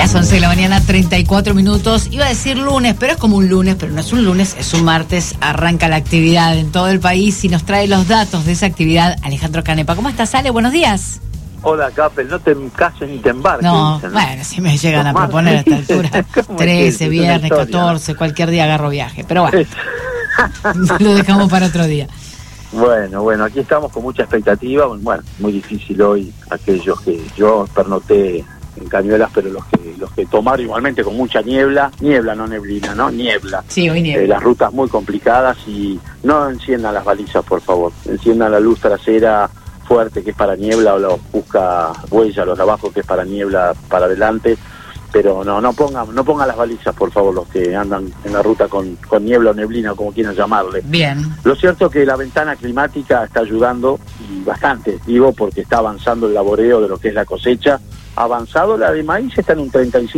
Las 11 de la mañana, 34 minutos. Iba a decir lunes, pero es como un lunes, pero no es un lunes, es un martes. Arranca la actividad en todo el país y nos trae los datos de esa actividad Alejandro Canepa. ¿Cómo estás, Ale? Buenos días. Hola, Capel, no te cases ni te embarques. No, dicen, ¿no? Bueno, si me llegan a proponer a esta altura, 13, viernes, 14, cualquier día agarro viaje. Pero bueno, lo dejamos para otro día. Bueno, aquí estamos con mucha expectativa. Bueno, muy difícil hoy aquellos que yo pernoté en Cañuelas, pero los que tomaron igualmente con mucha niebla, no neblina, ¿no? Niebla. Sí, hoy niebla. Las rutas muy complicadas y no enciendan las balizas, por favor. Enciendan la luz trasera fuerte, que es para niebla, o los busca huella, los de abajo, que es para niebla, para adelante. Pero no pongan las balizas, por favor, los que andan en la ruta con niebla o neblina, como quieran llamarle. Bien. Lo cierto es que la ventana climática está ayudando, y bastante, digo, porque está avanzando el laboreo de lo que es la cosecha. Avanzado, la de maíz está en un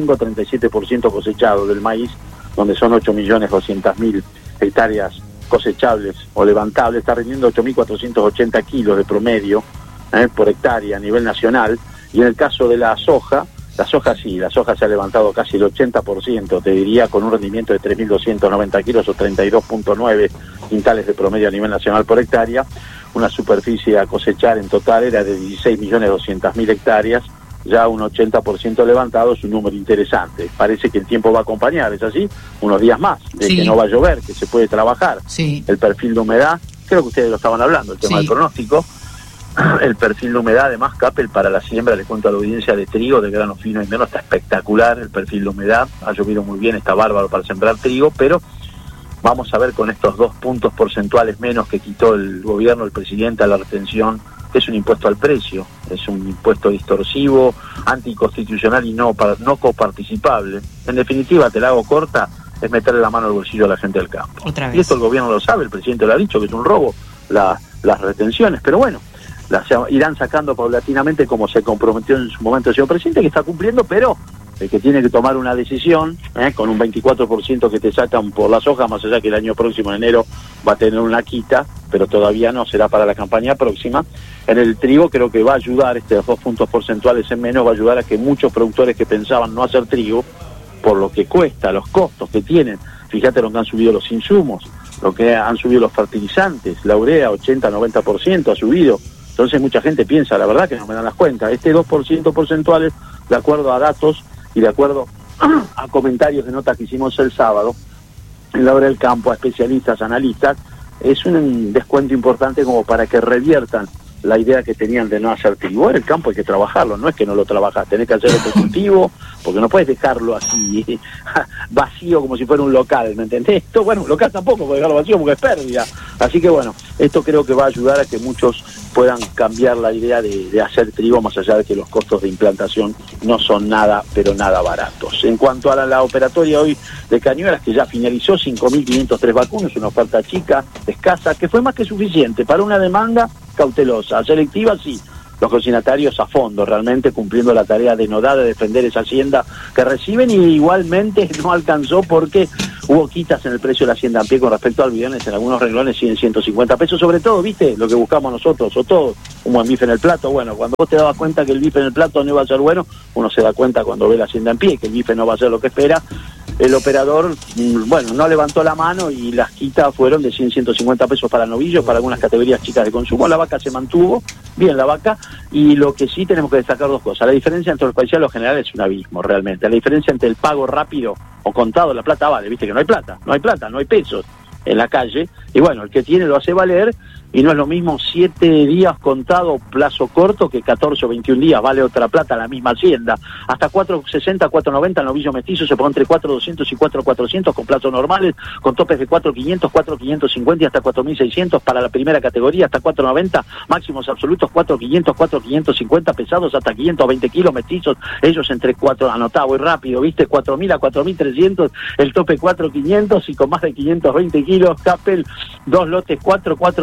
35-37% cosechado del maíz, donde son 8.200.000 hectáreas cosechables o levantables. Está rindiendo 8.480 kilos de promedio por hectárea a nivel nacional. Y en el caso de la soja se ha levantado casi el 80%, te diría, con un rendimiento de 3.290 kilos o 32.9 quintales de promedio a nivel nacional por hectárea. Una superficie a cosechar en total era de 16.200.000 hectáreas, ya un 80% levantado, es un número interesante. Parece que el tiempo va a acompañar, ¿es así? Unos días más, de que no va a llover, que se puede trabajar. Sí. El perfil de humedad, creo que ustedes lo estaban hablando, el tema del pronóstico. El perfil de humedad, además, Capel, para la siembra, les cuento a la audiencia, de trigo, de grano fino y menos, está espectacular el perfil de humedad. Ha llovido muy bien, está bárbaro para sembrar trigo, pero vamos a ver con estos 2 puntos porcentuales menos que quitó el gobierno, el presidente, a la retención, que es un impuesto al precio, es un impuesto distorsivo, anticonstitucional y no coparticipable. En definitiva, te la hago corta, es meterle la mano al bolsillo a la gente del campo. Otra vez. Y esto el gobierno lo sabe, el presidente lo ha dicho, que es un robo las retenciones, pero bueno, las irán sacando paulatinamente, como se comprometió en su momento el señor presidente, que está cumpliendo, pero el que tiene que tomar una decisión, con un 24% que te sacan por las hojas, más allá que el año próximo, en enero, va a tener una quita, pero todavía no, será para la campaña próxima. En el trigo creo que va a ayudar, 2 puntos porcentuales en menos, va a ayudar a que muchos productores que pensaban no hacer trigo, por lo que cuesta, los costos que tienen, fíjate lo que han subido los insumos, lo que han subido los fertilizantes, la urea 80-90% ha subido. Entonces mucha gente piensa, la verdad que no me dan las cuentas, 2% porcentuales, de acuerdo a datos y de acuerdo a comentarios de notas que hicimos el sábado, en la hora del campo, a especialistas, analistas, es un descuento importante como para que reviertan la idea que tenían de no hacer trigo. En el campo hay que trabajarlo, no es que no lo trabajas, tenés que hacer el cultivo, porque no puedes dejarlo así, vacío como si fuera un local, ¿me entendés? Esto, bueno, un local tampoco puede dejarlo vacío porque es pérdida. Así que bueno, esto creo que va a ayudar a que muchos puedan cambiar la idea de hacer trigo, más allá de que los costos de implantación no son nada, pero nada baratos. En cuanto a la operatoria hoy de Cañuelas, que ya finalizó, 5.503 vacunas, una oferta chica, escasa, que fue más que suficiente para una demanda cautelosa. Selectiva, sí. Los consignatarios a fondo, realmente cumpliendo la tarea denodada de defender esa hacienda que reciben, y igualmente no alcanzó porque hubo quitas en el precio de la hacienda en pie con respecto al viernes. En algunos renglones 150 pesos, sobre todo, ¿viste? Lo que buscamos nosotros, o todo, un buen bife en el plato. Bueno, cuando vos te dabas cuenta que el bife en el plato no iba a ser bueno, uno se da cuenta cuando ve la hacienda en pie, que el bife no va a ser lo que espera. El operador, bueno, no levantó la mano y las quitas fueron de 150 pesos para novillos, para algunas categorías chicas de consumo. La vaca se mantuvo, bien la vaca, y lo que sí tenemos que destacar 2 cosas. La diferencia entre lo especial y lo general es un abismo, realmente. La diferencia entre el pago rápido o contado, la plata vale, viste que no hay plata, no hay pesos en la calle, y bueno, el que tiene lo hace valer, y no es lo mismo 7 días contado plazo corto que 14 o 21 días, vale otra plata la misma hacienda. Hasta 4.60, 4.90 el novillo mestizo se pone entre 4.200 y 4.400 con plazos normales, con topes de 4.500, 4.550 y hasta 4.600 para la primera categoría, hasta 4.90, máximos absolutos 4.500, 4.550 pesados hasta 520 kilos mestizos, ellos entre 4, anotado y rápido, viste, 4.000 a 4.300, el tope 4.500 y con más de 520 kilos, Capel, 2 lotes 4.400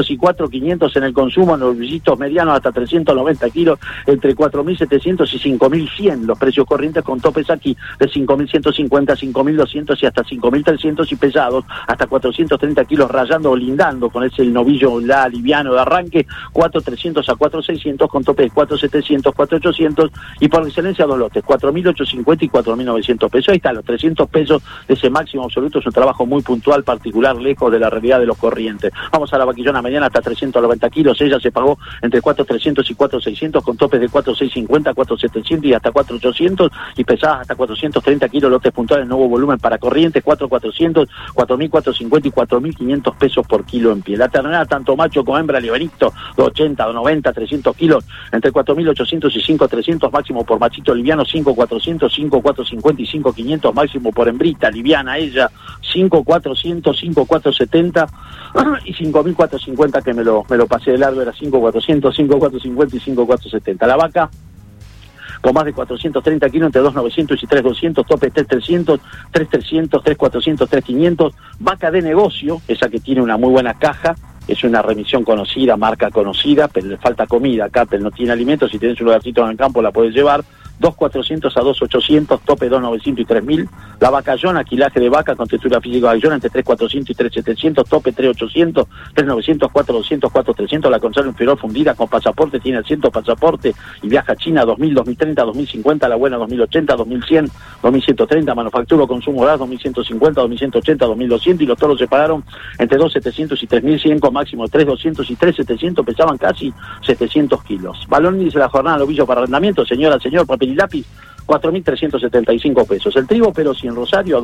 304, 500 en el consumo, en los bollitos medianos hasta 390 kilos, entre 4.700 y 5.100 los precios corrientes, con topes aquí de 5.150, 5.200 y hasta 5.300, y pesados hasta 430 kilos, rayando o lindando con ese el novillo liviano de arranque, 4.300 a 4.600, con topes de 4.700, 4.800, y por excelencia dos lotes, 4.850 y 4.900 pesos. Ahí está, los 300 pesos de ese máximo absoluto. Es un trabajo muy puntual, particular, lejos de la realidad de los corrientes. Vamos a la vaquillona mediana hasta 390 kilos, ella se pagó entre 4.300 y 4.600, con topes de 4.650, 4.700 y hasta 4.800, y pesadas hasta 430 kilos, lotes puntuales, nuevo volumen para corrientes, 4.400, 4.450 y 4.500 pesos por kilo en pie. La ternera, tanto macho como hembra, Liberito, 280, 290, 300 kilos, entre 4.800 y 5.300, máximo por machito liviano, 5.400, 5.450 y 5.500, máximo por hembrita liviana, ella, 5.400, 5.470 y 5.450, que me lo pasé de largo, era 5.400, 5.450 y 5.470. La vaca, con más de 430 kilos, entre 2.900 y 3.200, tope 3.300, 3.300, 3.400, 3.500, vaca de negocio, esa que tiene una muy buena caja, es una remisión conocida, marca conocida, pero le falta comida acá, pero no tiene alimentos. Si tienes un lugarcito en el campo la puedes llevar. 2.400 a 2.800, tope 2.900 y 3.000. La vacallona, quilaje de vaca con textura física vacallona, entre 3.400 y 3.700, tope 3.800, 3.900, 4.200, 4.300. La Gonzalo inferior fundida con pasaporte, tiene asiento pasaporte y viaja a China 2.000, 2.030, 2.050. La buena 2.080, 2.100, 2.130. Manufactura, consumo gas 2.150, 2.180, 2.200. Y los toros se pagaron entre 2.700 y 3.100, con máximo 3.200 y 3.700. Pesaban casi 700 kilos. Balón índice de la jornada, novillo para arrendamiento, señora, señor, papel y lápiz, 4.375 pesos. El trigo, pero sin Rosario, a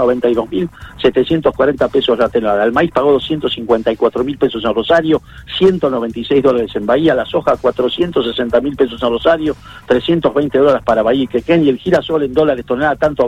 292.740 pesos la tonelada. El maíz pagó 254.000 pesos en Rosario, $196 en Bahía. La soja, 460.000 pesos en Rosario, $320 para Bahía y Quequén. Y el girasol en dólares tonelada, tanto